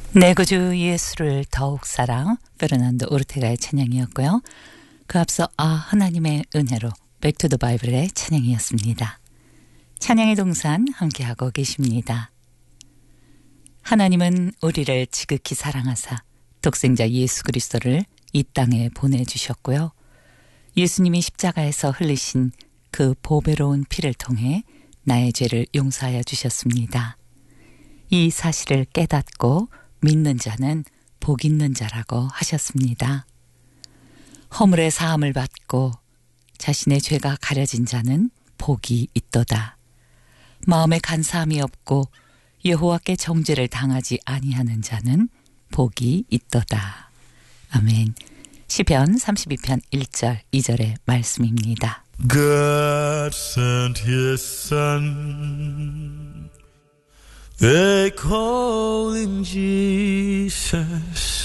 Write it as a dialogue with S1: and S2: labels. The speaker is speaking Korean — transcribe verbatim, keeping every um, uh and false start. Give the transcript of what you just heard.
S1: 내 구주 예수를 더욱 사랑, 페르난도 오르테가의 찬양이었고요. 그 앞서 아 하나님의 은혜로 백투더 바이블의 찬양이었습니다. 찬양의 동산 함께하고 계십니다. 하나님은 우리를 지극히 사랑하사 독생자 예수 그리스도를 이 땅에 보내주셨고요. 예수님이 십자가에서 흘리신 그 보배로운 피를 통해 나의 죄를 용서하여 주셨습니다. 이 사실을 깨닫고 믿는 자는 복 있는 자라고 하셨습니다. 허물의 사함을 받고 자신의 죄가 가려진 자는 복이 있도다. 마음에 간사함이 없고 여호와께 정죄를 당하지 아니하는 자는 복이 있도다. 아멘. 시편 삼십이 편 일 절 이 절의 말씀입니다.
S2: God sent his son, they call him Jesus.